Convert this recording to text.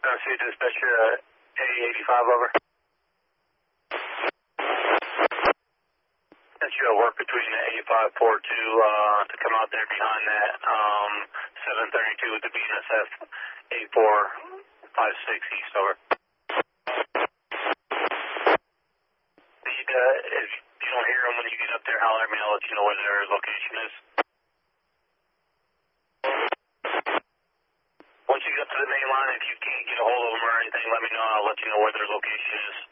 See dispatcher, A85 over. That you have work between the A542 to come out there behind that 732 with the BNSF 8456 east over. If you don't hear them when you get up there, holler at me. I'll let you know where their location is. Once you get up to the main line, if you can't get a hold of them or anything, let me know. I'll let you know where their location is.